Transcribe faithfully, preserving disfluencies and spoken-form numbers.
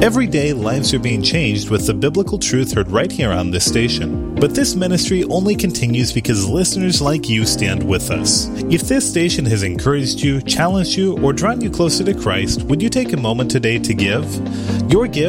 Every day, lives are being changed with the biblical truth heard right here on this station. But this ministry only continues because listeners like you stand with us. If this station has encouraged you, challenged you, or drawn you closer to Christ, would you take a moment today to give? Your gift